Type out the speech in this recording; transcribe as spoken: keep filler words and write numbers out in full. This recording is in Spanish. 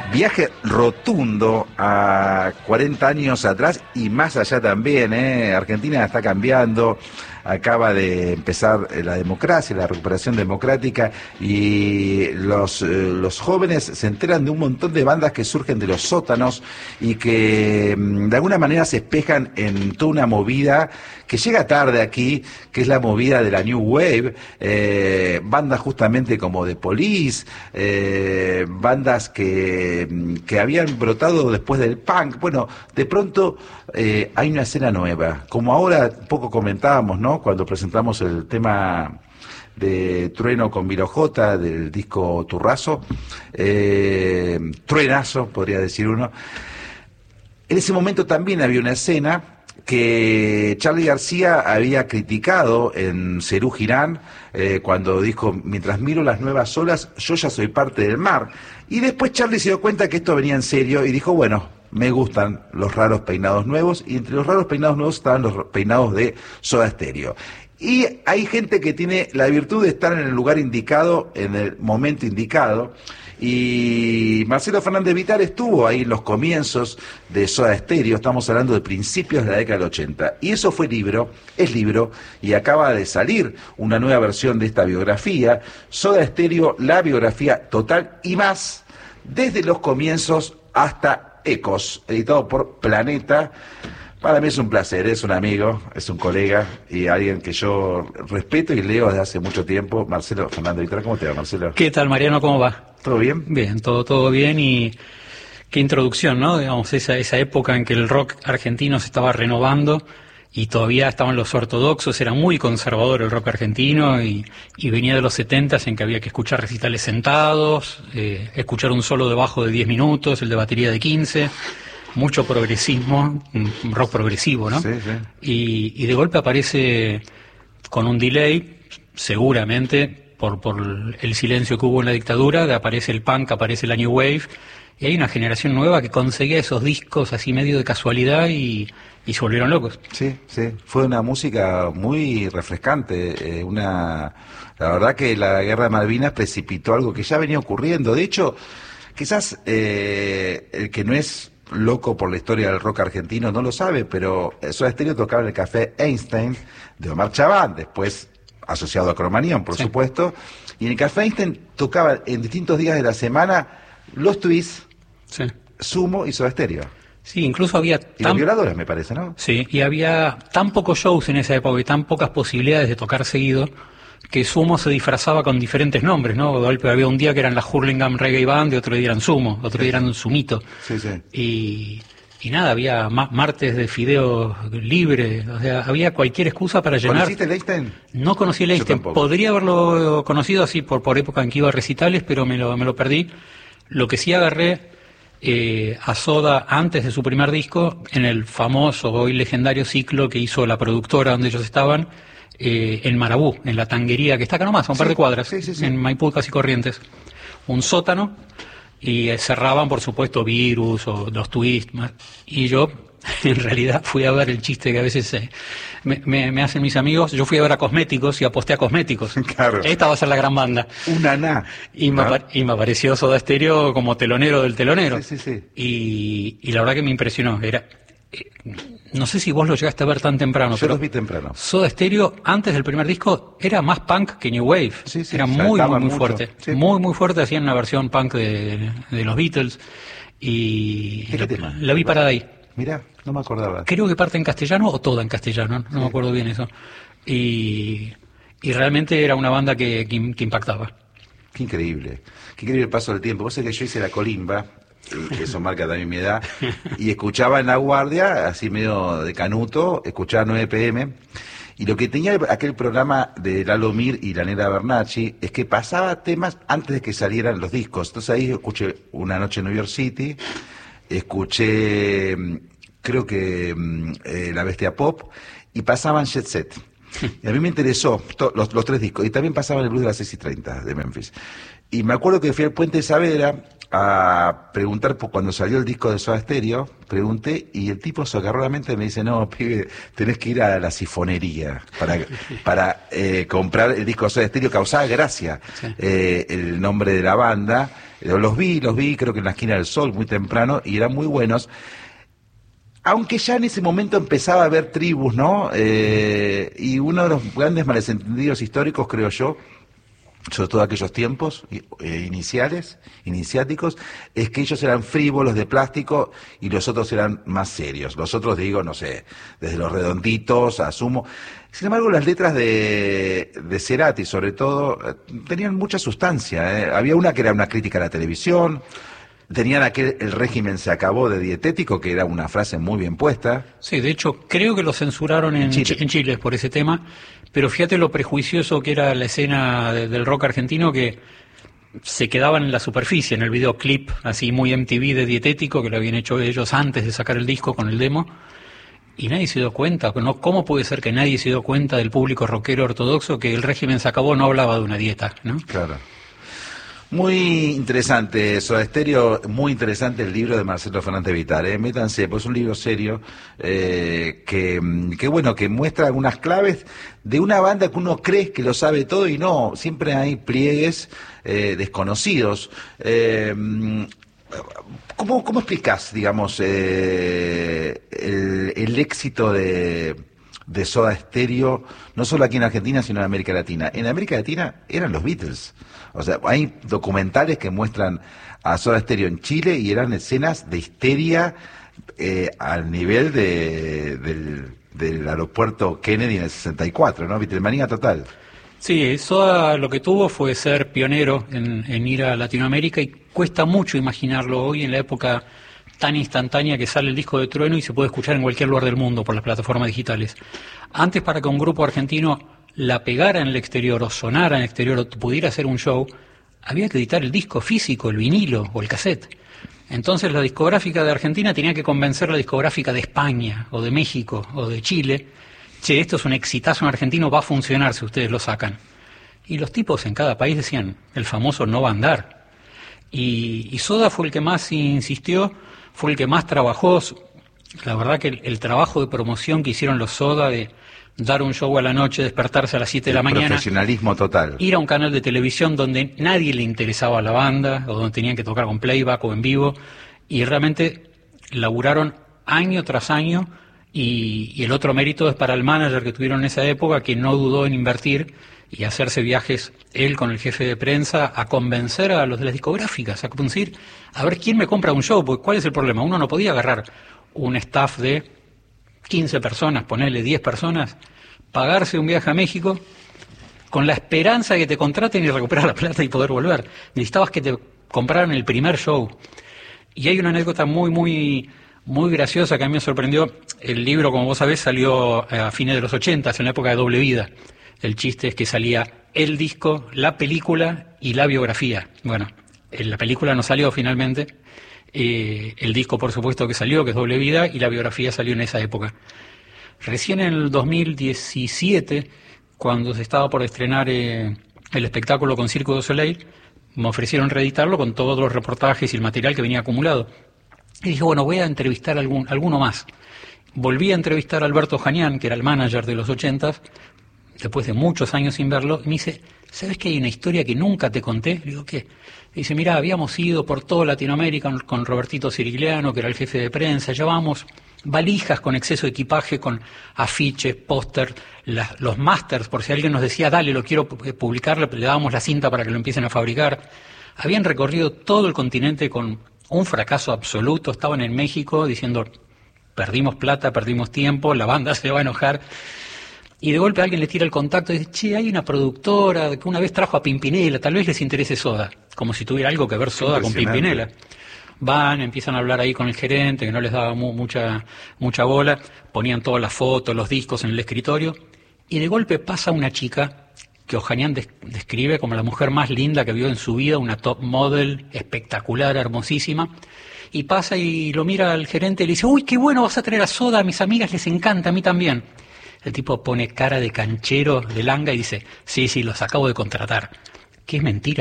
Viaje rotundo a cuarenta años atrás y más allá también, ¿eh? Argentina está cambiando, acaba de empezar la democracia, la recuperación democrática, y los, eh, los jóvenes se enteran de un montón de bandas que surgen de los sótanos y que de alguna manera se espejan en toda una movida que llega tarde aquí, que es la movida de la New Wave, eh, bandas justamente como The Police, eh, bandas que, que habían brotado después del punk. Bueno, de pronto eh, hay una escena nueva, como ahora poco comentábamos, ¿no?, cuando presentamos el tema de Trueno con Vilo J del disco Turrazo, eh, Truenazo podría decir uno. En ese momento también había una escena que Charly García había criticado en Serú Girán, eh, cuando dijo: mientras miro las nuevas olas, yo ya soy parte del mar. Y después Charly se dio cuenta que esto venía en serio y dijo: bueno, me gustan los raros peinados nuevos, y entre los raros peinados nuevos estaban los peinados de Soda Stereo. Y hay gente que tiene la virtud de estar en el lugar indicado, en el momento indicado, y Marcelo Fernández Vitar estuvo ahí en los comienzos de Soda Stereo, estamos hablando de principios de la década del ochenta, y eso fue libro, es libro, y acaba de salir una nueva versión de esta biografía, Soda Stereo, la biografía total y más, desde los comienzos hasta Ecos, editado por Planeta. Para mí es un placer, es un amigo, es un colega y alguien que yo respeto y leo desde hace mucho tiempo. Marcelo Fernández Vitar, ¿cómo te va, Marcelo? ¿Qué tal, Mariano? ¿Cómo va? ¿Todo bien? Bien, todo todo bien, y qué introducción, ¿no? Digamos, esa, esa época en que el rock argentino se estaba renovando y todavía estaban los ortodoxos, era muy conservador el rock argentino, y, y venía de los setentas en que había que escuchar recitales sentados, eh, escuchar un solo de bajo de diez minutos, el de batería de quince... mucho progresismo, rock progresivo, ¿no? Sí, sí. Y, y de golpe aparece con un delay, seguramente por, por el silencio que hubo en la dictadura, aparece el punk, aparece la New Wave, y hay una generación nueva que conseguía esos discos así medio de casualidad y, y se volvieron locos. Sí, sí, fue una música muy refrescante, eh, una... La verdad que la Guerra de Malvinas precipitó algo que ya venía ocurriendo. De hecho, quizás eh, el que no es loco por la historia del rock argentino no lo sabe, pero Soda Stereo tocaba en el Café Einstein de Omar Chabán, después asociado a Cromañón, por sí. supuesto, y en el Café Einstein tocaba en distintos días de la semana Los Twists, sí. Sumo y Soda Stereo. Sí, incluso había... Y tan... los Violadores, me parece, ¿no? Sí, y había tan pocos shows en esa época y tan pocas posibilidades de tocar seguido, que Sumo se disfrazaba con diferentes nombres, ¿no? De golpe había un día que eran la Hurlingham Reggae Band, y otro día eran Sumo, otro sí. día eran Sumito. Sí, sí. Y, y nada, había ma martes de fideos libres, o sea, había cualquier excusa para llenar. ¿Conociste el Einstein? No conocí el Einstein, podría haberlo conocido así por, por época en que iba a recitales, pero me lo, me lo perdí. Lo que sí agarré eh, a Soda antes de su primer disco, en el famoso, hoy legendario ciclo que hizo la productora donde ellos estaban, Eh, en Marabú, en la tanguería que está acá nomás, a un sí, par de cuadras, sí, sí, sí. en Maipú, casi Corrientes, un sótano, y eh, cerraban, por supuesto, Virus o los Twists, y yo, en realidad, fui a ver el chiste que a veces eh, me, me, me hacen mis amigos. Yo fui a ver a Cosméticos y aposté a Cosméticos. Claro. Esta va a ser la gran banda. Una na. Y, ¿no? me, y me apareció Soda Stereo como telonero del telonero. Sí, sí, sí. Y, y la verdad que me impresionó. Era... Eh, no sé si vos lo llegaste a ver tan temprano. Yo pero los vi temprano. Soda Stereo, antes del primer disco, era más punk que New Wave. Sí, sí, era muy, muy, muy mucho. fuerte. Sí. Muy, muy fuerte. Hacían una versión punk de, de los Beatles. Y ¿Qué la, tema? la vi parada ahí. Mirá, no me acordaba. Creo que parte en castellano o toda en castellano, no sí. me acuerdo bien eso. Y, y realmente era una banda que, que, que impactaba. Qué increíble. Qué increíble el paso del tiempo. Vos sabés que yo hice la colimba, que eso marca también mi edad, y escuchaba en La Guardia, así medio de canuto, escuchaba nueve pe eme, y lo que tenía aquel programa de Lalo Mir y la Negra Bernacchi es que pasaba temas antes de que salieran los discos. Entonces ahí escuché Una Noche en New York City, escuché, creo que eh, La Bestia Pop, y pasaban Jet Set. Y a mí me interesó to, los, los tres discos, y también pasaban el blues de las seis y treinta de Memphis. Y me acuerdo que fui al Puente de Saavedra a preguntar por cuando salió el disco de Soda Stereo, pregunté y el tipo socarronamente me dice, no, pibe, tenés que ir a la sifonería para, para eh, comprar el disco de Soda Stereo, causaba gracia sí. eh, el nombre de la banda. Los vi, los vi creo que en la esquina del Sol muy temprano y eran muy buenos. Aunque ya en ese momento empezaba a haber tribus, ¿no? Eh, y uno de los grandes malentendidos históricos, creo yo, sobre todo aquellos tiempos eh, iniciales, iniciáticos, es que ellos eran frívolos de plástico y los otros eran más serios. Los otros, digo, no sé, desde los redonditos, asumo. Sin embargo, las letras de, de Cerati, sobre todo, tenían mucha sustancia, ¿eh? Había una que era una crítica a la televisión. Tenían aquel, el régimen se acabó de dietético, que era una frase muy bien puesta. Sí, de hecho, creo que lo censuraron en, en, Chile. en Chile por ese tema, pero fíjate lo prejuicioso que era la escena de, del rock argentino, que se quedaban en la superficie, en el videoclip, así muy M T V de dietético, que lo habían hecho ellos antes de sacar el disco con el demo, y nadie se dio cuenta. ¿No? ¿Cómo puede ser que nadie se dio cuenta del público rockero ortodoxo que el régimen se acabó? No hablaba de una dieta, ¿no? Claro. Muy interesante, Soda Stereo, muy interesante el libro de Marcelo Fernández Vitar, ¿eh? Métanse, pues es un libro serio, eh, que, que bueno, que muestra algunas claves de una banda que uno cree que lo sabe todo y no, siempre hay pliegues eh, desconocidos. Eh, ¿cómo, ¿Cómo explicás, digamos, eh, el, el éxito de... de Soda Stereo, no solo aquí en Argentina, sino en América Latina? En América Latina eran los Beatles. O sea, hay documentales que muestran a Soda Stereo en Chile y eran escenas de histeria eh, al nivel de, del, del aeropuerto Kennedy en el sesenta y cuatro, ¿no? Beatlemanía total. Sí, Soda lo que tuvo fue ser pionero en, en ir a Latinoamérica y cuesta mucho imaginarlo hoy en la época tan instantánea que sale el disco de Trueno y se puede escuchar en cualquier lugar del mundo por las plataformas digitales. Antes, para que un grupo argentino la pegara en el exterior o sonara en el exterior o pudiera hacer un show, había que editar el disco físico, el vinilo o el cassette. Entonces la discográfica de Argentina tenía que convencer a la discográfica de España o de México o de Chile: che, esto es un exitazo en argentino, va a funcionar si ustedes lo sacan. Y los tipos en cada país decían, el famoso no va a andar. Y, y Soda fue el que más insistió, fue el que más trabajó. La verdad que el, el trabajo de promoción que hicieron los Soda, de dar un show a la noche, despertarse a las siete de la mañana, profesionalismo total, ir a un canal de televisión donde nadie le interesaba a la banda, o donde tenían que tocar con playback o en vivo, y realmente laburaron año tras año, y, y el otro mérito es para el manager que tuvieron en esa época, que no dudó en invertir y hacerse viajes, él con el jefe de prensa, a convencer a los de las discográficas, a decir, a ver quién me compra un show, porque ¿cuál es el problema? Uno no podía agarrar un staff de quince personas, ponerle diez personas, pagarse un viaje a México con la esperanza de que te contraten y recuperar la plata y poder volver. Necesitabas que te compraran el primer show. Y hay una anécdota muy, muy, muy graciosa que a mí me sorprendió. El libro, como vos sabés, salió a fines de los ochenta, en la época de Doble Vida. El chiste es que salía el disco, la película y la biografía. Bueno, la película no salió finalmente. Eh, el disco, por supuesto, que salió, que es Doble Vida, y la biografía salió en esa época. Recién en el dos mil diecisiete, cuando se estaba por estrenar eh, el espectáculo con Cirque du Soleil, me ofrecieron reeditarlo con todos los reportajes y el material que venía acumulado. Y dije, bueno, voy a entrevistar a algún, alguno más. Volví a entrevistar a Alberto Janián, que era el manager de los ochentas, después de muchos años sin verlo, y me dice, ¿sabes que hay una historia que nunca te conté? Le digo, ¿qué? Dice, mirá, habíamos ido por toda Latinoamérica con Robertito Cirigliano, que era el jefe de prensa, llevábamos valijas con exceso de equipaje, con afiches, póster, los masters, por si alguien nos decía, dale, lo quiero publicar, le dábamos la cinta para que lo empiecen a fabricar. Habían recorrido todo el continente con un fracaso absoluto, estaban en México diciendo, perdimos plata, perdimos tiempo, la banda se va a enojar. Y de golpe alguien le tira el contacto y dice, che, hay una productora que una vez trajo a Pimpinela, tal vez les interese Soda, como si tuviera algo que ver Soda con Pimpinela. Van, empiezan a hablar ahí con el gerente, que no les daba mu mucha mucha bola, ponían todas las fotos, los discos en el escritorio, y de golpe pasa una chica que Ojanian des describe como la mujer más linda que vio en su vida, una top model espectacular, hermosísima, y pasa y lo mira al gerente y le dice, uy, qué bueno, vas a traer a Soda, a mis amigas les encanta, a mí también. El tipo pone cara de canchero, de langa, y dice, sí, sí, los acabo de contratar. Que es mentira.